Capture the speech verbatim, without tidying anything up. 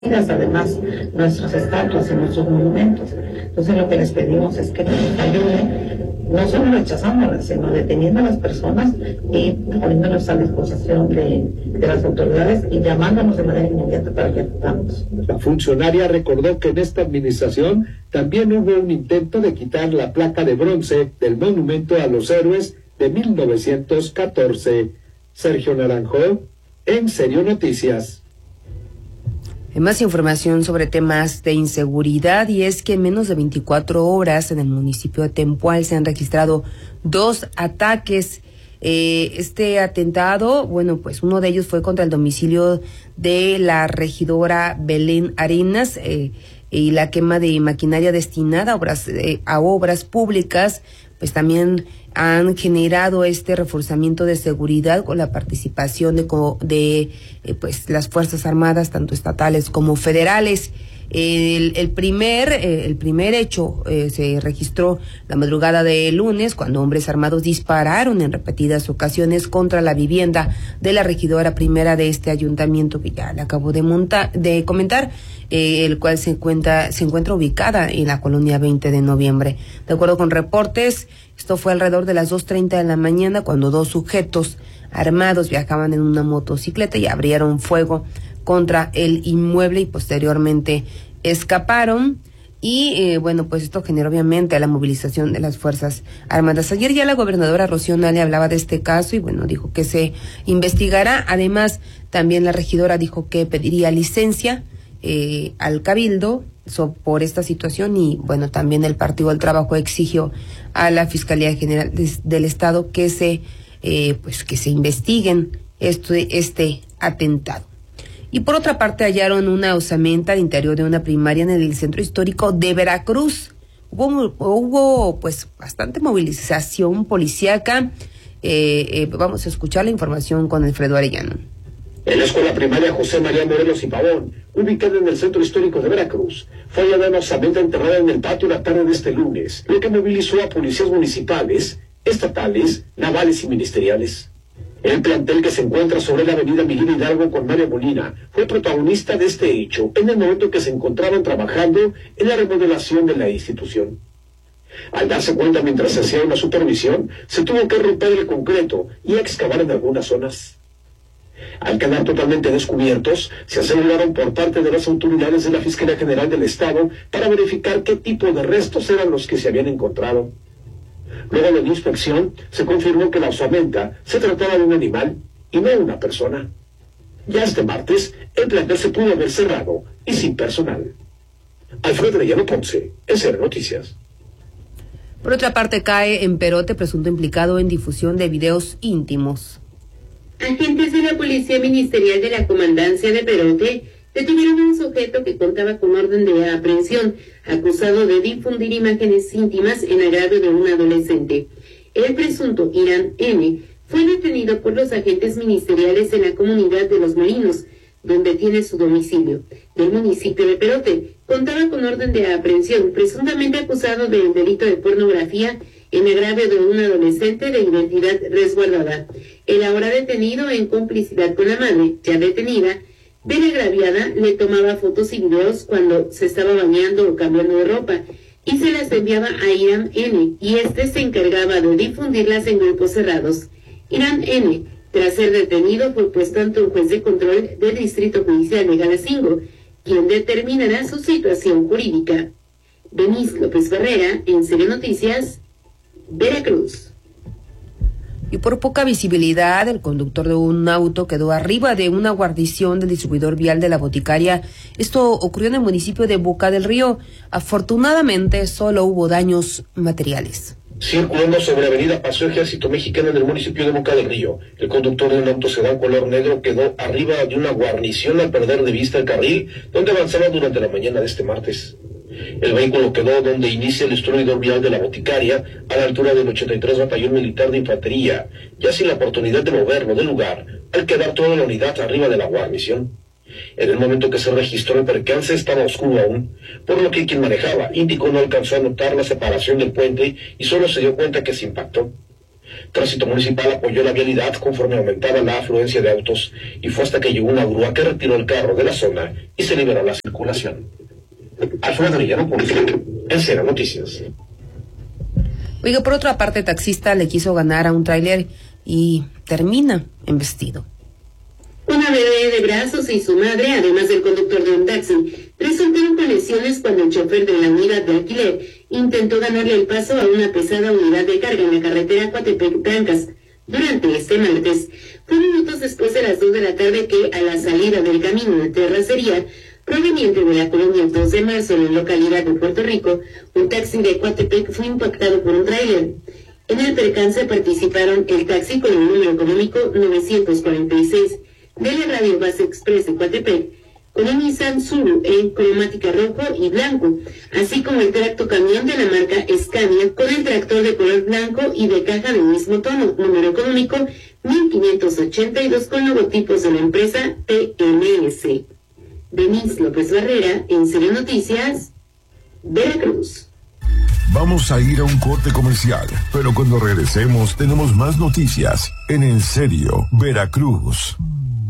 además nuestras estatuas y nuestros monumentos. Entonces lo que les pedimos es que nos ayuden, no solo rechazándolas, sino deteniendo a las personas y poniéndonos a disposición de, de las autoridades y llamándonos de manera inmediata para que actuemos. La funcionaria recordó que en esta administración también hubo un intento de quitar la placa de bronce del monumento a los héroes de mil novecientos catorce. Sergio Naranjo, En Serio Noticias. Más información sobre temas de inseguridad, y es que en menos de veinticuatro horas en el municipio de Tempual se han registrado dos ataques. Eh, este atentado, bueno, pues uno de ellos fue contra el domicilio de la regidora Belén Arenas eh, y la quema de maquinaria destinada a obras, eh, a obras públicas, pues también han generado este reforzamiento de seguridad con la participación de, de eh, pues las Fuerzas Armadas, tanto estatales como federales. El, el primer eh, el primer hecho eh, se registró la madrugada de lunes, cuando hombres armados dispararon en repetidas ocasiones contra la vivienda de la regidora primera de este ayuntamiento, que ya le acabo de montar, de comentar, eh, el cual se encuentra se encuentra ubicada en la colonia veinte de noviembre. De acuerdo con reportes, esto fue alrededor de las dos treinta de la mañana, cuando dos sujetos armados viajaban en una motocicleta y abrieron fuego contra el inmueble y posteriormente escaparon. Y eh, bueno, pues esto generó obviamente la movilización de las Fuerzas Armadas. Ayer ya la gobernadora Rocío Nale hablaba de este caso y bueno, dijo que se investigará. Además, también la regidora dijo que pediría licencia eh, al Cabildo so, por esta situación, y bueno, también el Partido del Trabajo exigió a la Fiscalía General de, del Estado que se eh, pues que se investiguen este, este atentado. Y por otra parte, hallaron una osamenta al interior de una primaria en el centro histórico de Veracruz. Hubo, hubo pues bastante movilización policíaca. Eh, eh, vamos a escuchar la información con Alfredo Arellano. En la escuela primaria José María Morelos y Pavón, ubicada en el centro histórico de Veracruz, fue hallada una osamenta enterrada en el patio la tarde de este lunes, lo que movilizó a policías municipales, estatales, navales y ministeriales. El plantel, que se encuentra sobre la avenida Miguel Hidalgo con María Molina, fue protagonista de este hecho en el momento que se encontraban trabajando en la remodelación de la institución. Al darse cuenta mientras se hacía una supervisión, se tuvo que romper el concreto y excavar en algunas zonas. Al quedar totalmente descubiertos, se aseguraron por parte de las autoridades de la Fiscalía General del Estado para verificar qué tipo de restos eran los que se habían encontrado. Luego de la inspección, se confirmó que la osamenta se trataba de un animal y no de una persona. Ya este martes, el plantel se pudo haber cerrado y sin personal. Alfredo Arellano Ponce, S R Noticias. Por otra parte, cae en Perote presunto implicado en difusión de videos íntimos. Agentes de la Policía Ministerial de la Comandancia de Perote detuvieron a un sujeto que contaba con orden de aprehensión, acusado de difundir imágenes íntimas en agravio de un adolescente. El presunto Irán N. fue detenido por los agentes ministeriales en la comunidad de Los Molinos, donde tiene su domicilio, del municipio de Perote. Contaba con orden de aprehensión, presuntamente acusado del delito de pornografía en agravio de un adolescente de identidad resguardada. El ahora detenido, en complicidad con la madre, ya detenida, de la agraviada, le tomaba fotos y videos cuando se estaba bañando o cambiando de ropa y se las enviaba a Irán N. y este se encargaba de difundirlas en grupos cerrados. Irán N., tras ser detenido, fue puesto ante un juez de control del Distrito Judicial de Galacingo, quien determinará su situación jurídica. Denise López Barrera, En Serio Noticias, Veracruz. Y por poca visibilidad, el conductor de un auto quedó arriba de una guarnición del distribuidor vial de La Boticaria. Esto ocurrió en el municipio de Boca del Río. Afortunadamente, solo hubo daños materiales. Circulando sobre avenida Paseo Ejército Mexicano en el municipio de Boca del Río, el conductor de un auto sedán color negro quedó arriba de una guarnición al perder de vista el carril donde avanzaba durante la mañana de este martes. El vehículo quedó donde inicia el distribuidor vial de La Boticaria, a la altura del ochenta y tres Batallón Militar de Infantería, ya sin la oportunidad de moverlo del lugar, al quedar toda la unidad arriba de la guarnición. En el momento que se registró el percance estaba oscuro aún, por lo que quien manejaba indicó no alcanzó a notar la separación del puente y solo se dio cuenta que se impactó. Tránsito Municipal apoyó la vialidad conforme aumentaba la afluencia de autos y fue hasta que llegó una grúa que retiró el carro de la zona y se liberó la circulación. Alfredo Villaropoulos, Escena Noticias. Oiga, por otra parte, taxista le quiso ganar a un tráiler y termina embestido. Una bebé de brazos y su madre, además del conductor de un taxi, resultaron con lesiones cuando el chofer de la unidad de alquiler intentó ganarle el paso a una pesada unidad de carga en la carretera Coatepec-Trancas. Durante este martes, fue minutos después de las dos de la tarde que, a la salida del camino de terracería, proveniente de la colonia dos de marzo en la localidad de Puerto Rico, un taxi de Coatepec fue impactado por un tráiler. En el percance participaron el taxi con el número económico novecientos cuarenta y seis de la Radio Base Express de Coatepec, con un Nissan Suru en cromática rojo y blanco, así como el tractocamión de la marca Scania con el tractor de color blanco y de caja del mismo tono, número económico mil quinientos ochenta y dos con logotipos de la empresa T M S. Denise López Barrera, en Serio Noticias, Veracruz. Vamos a ir a un corte comercial, pero cuando regresemos tenemos más noticias en En Serio, Veracruz.